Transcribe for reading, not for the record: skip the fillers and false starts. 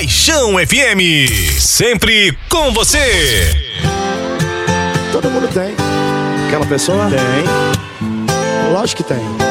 Paixão FM, sempre com você. Todo mundo tem. Aquela pessoa? Tem. Lógico que tem.